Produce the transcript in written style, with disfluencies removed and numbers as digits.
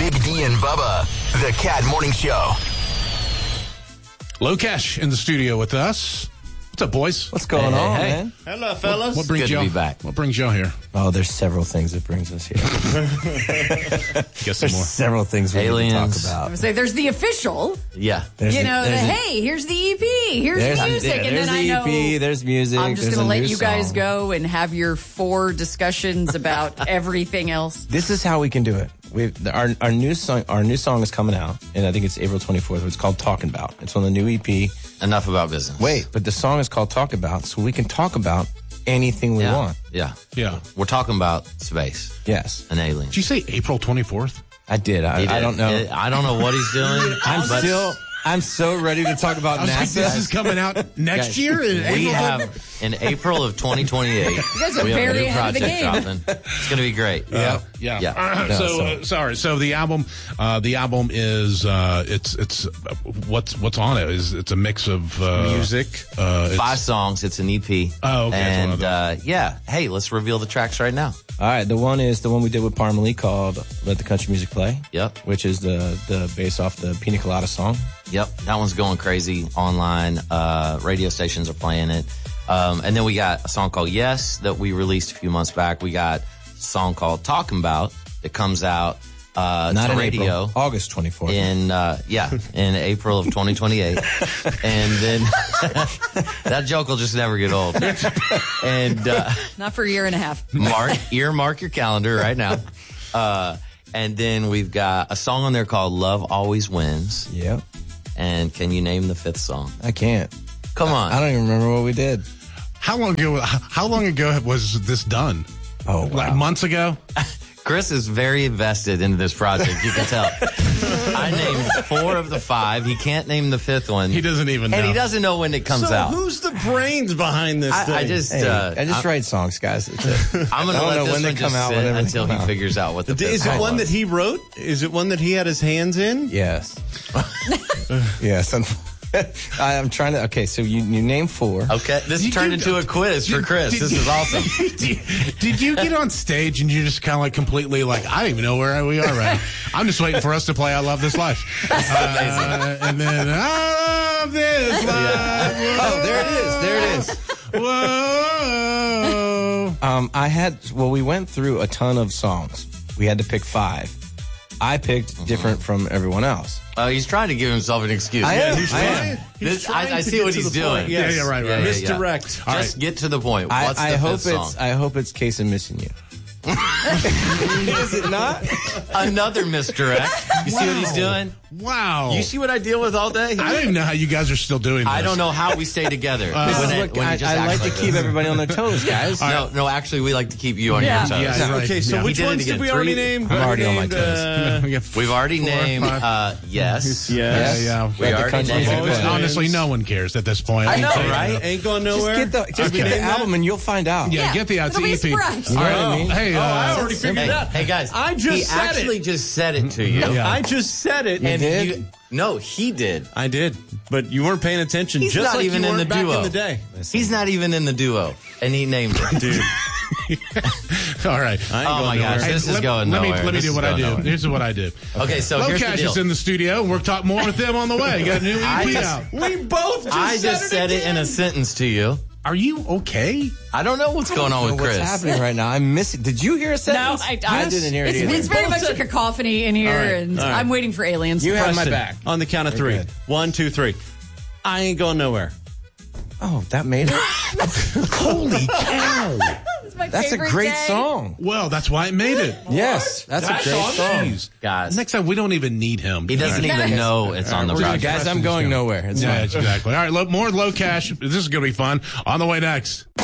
Big D and Bubba, the Cat Morning Show. Lokesh in the studio with us. What's up, boys? What's going on, man? Hello, fellas. What brings Good you to be back. What brings you here? Oh, there's several things that brings us here. Guess some There's more. several things we need to Aliens. talk about. Say there's the official, Yeah. hey, here's the EP, here's the music, and there's then the I know EP, there's music. I'm just there's going to a let new you guys song. go and have your 4 discussions about everything else. This is how we can do it. Our new song is coming out, and I think it's April 24th. It's called Talking About. It's on the new EP. Enough about business. Wait, but the song is called Talk About, so we can talk about anything we Yeah. want. Yeah. Yeah. We're talking about space Yes, and aliens. Did you say April 24th? I did. I don't know. I don't know what he's doing. I'm so ready to talk about I was NASA. like, this is coming out next Guys, year? In We April? have in April of 2028. You guys are we have a very new ahead of the project game. dropping. It's going to be great. Yeah. Yeah. So the album is it's what's on it is it's a mix of Music. 5 songs. It's an EP. Oh, okay. And yeah. Hey, let's reveal the tracks right now. All right, the one is the one we did with Parmalee called "Let the Country Music Play." Yep. Which is the bass off the Pina Colada song. Yep, that one's going crazy online. Radio stations are playing it. And then we got a song called Yes that we released a few months back. We got a song called Talking About that comes out Not to in radio April, August 24th. in April of 2028. And then that joke will just never get old. And Not for a year and a half. earmark your calendar right now. And then we've got a song on there called Love Always Wins. Yep, And can you name the 5th song? I can't. Come on. I don't even remember what we did. How long ago was this done? Oh, wow. Like months ago? Chris is very invested into this project. You can tell. I named 4 of the 5. He can't name the 5th one. He doesn't even know. And he doesn't know when it comes So out. who's the brains behind this thing? I just write songs, guys. That's it. I'm going to I don't let know this when they one come just out, sit whenever they until come he out. figures out what the 5th Is it song one was. that he wrote? Is it one that he had his hands in? Yes. Yes. I'm trying to. Okay, so you name 4. Okay, this Did turned you- into a quiz for Chris. This is awesome. Did you get on stage and you just kind of like completely like, I don't even know where we are right now. I'm just waiting for us to play I Love This Life. And then, I love this life. Oh, there it is. Whoa. We went through a ton of songs. We had to pick 5. I picked different from everyone else. He's trying to give himself an excuse. I am. He's I trying. am. He's trying I to see get what to he's the point. doing. Yes. Yeah, right. Misdirect. Just get to the point. What's I the hope 5th song? I hope it's Case of Missing You. Is it not? Another misdirect. You see what he's doing? Wow. You see what I deal with all day? I don't even know how you guys are still doing this. I don't know how we stay together. This is what I like to keep everybody on their toes, guys. No, actually, we like to keep you on your toes. Yeah, right. Okay, so Yeah. which He did it ones again. did we already 3. name? I'm already on my We've already 4, named 5. Yes. Yes. Yeah. We already Country named Music Play. Honestly, no one cares at this point. I know, can tell you right? that. Ain't going nowhere. Just get the album and you'll find out. Yeah, get the it'll be a EP. surprise. All right. You know what I mean? Hey, I already figured it out. Hey guys, I just he said actually it. just said it to you. Yeah. I just said it. You did? No, he did. I did, but you weren't paying attention. He's just not like even you in weren't the back duo. in the day. He's not even in the duo, and he named it. Dude, All right. I ain't Oh going my gosh, nowhere. this is going let nowhere. me This do is what I going do. nowhere. Here's what I do. Okay, so here's the Lokesh deal. is in the studio, and we'll talk more with them on the way. Got a new EP out. We both just I just said it in a sentence to you. Are you okay? I don't know what's going on with What's Chris. happening right now? I'm missing. Did you hear a No, sentence? I didn't hear it it's, either. it's very much a cacophony in here, All right, and all right. I'm waiting for aliens. You have my Preston, back. on the count of Very 3. good. 1, 2, 3. I ain't going nowhere. Oh, that made it? Holy cow! my That's a favorite great day. song. Well, that's why it made it. Yes, that's a great song. Jeez. Guys, Next time, we don't even need him. he doesn't even know it's on the we're gonna project. get- Guys, I'm going nowhere. It's Yeah, fine. exactly. All right, more Lokesh. This is going to be fun. On the way next.